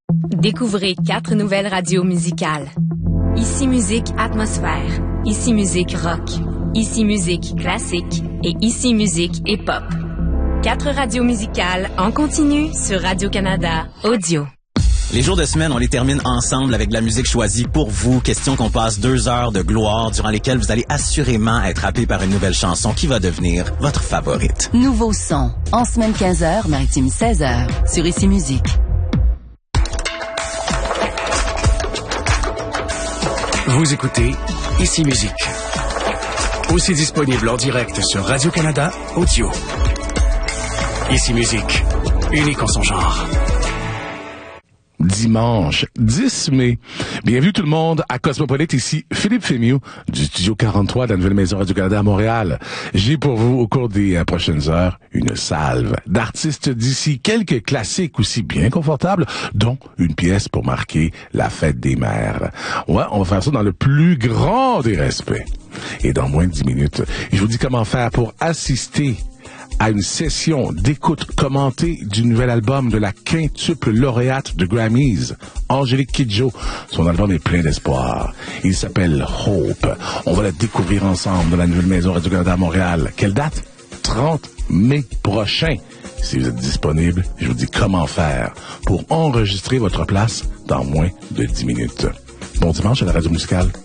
Découvrez 4 nouvelles radios musicales. Ici Musique Atmosphère, Ici Musique Rock, Ici Musique Classique et Ici Musique Hip-Hop. 4 radios musicales en continu sur Radio-Canada Audio. Les jours de semaine, on les termine ensemble avec de la musique choisie pour vous. Question qu'on passe 2 heures de gloire durant lesquelles vous allez assurément être happé par une nouvelle chanson qui va devenir votre favorite. Nouveau son, en semaine 15h, maritime 16h, sur Ici Musique. Vous écoutez Ici Musique. Aussi disponible en direct sur Radio-Canada Audio. Ici Musique, unique en son genre. Dimanche 10 mai. Bienvenue tout le monde à Cosmopolite, ici Philippe Fémieux du Studio 43 de la Nouvelle Maison Radio-Canada à Montréal. J'ai pour vous, au cours des prochaines heures, une salve d'artistes d'ici, quelques classiques aussi bien confortables, dont une pièce pour marquer la fête des mères. Ouais, on va faire ça dans le plus grand des respects. Et dans moins de 10 minutes, je vous dis comment faire pour assister à une session d'écoute commentée du nouvel album de la quintuple lauréate de Grammys, Angélique Kidjo. Son album est plein d'espoir. Il s'appelle Hope. On va la découvrir ensemble dans la Nouvelle Maison Radio-Canada à Montréal. Quelle date? 30 mai prochain. Si vous êtes disponible, je vous dis comment faire pour enregistrer votre place dans moins de 10 minutes. Bon dimanche à la Radio Musicale.